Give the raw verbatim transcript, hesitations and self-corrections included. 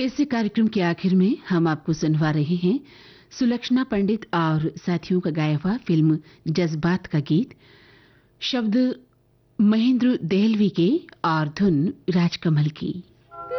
इस कार्यक्रम के आखिर में हम आपको सुनवा रहे हैं सुलक्षणा पंडित और साथियों का गाया हुआ फिल्म जज्बात का गीत। शब्द महेंद्र देहलवी के और धुन राजकमल की।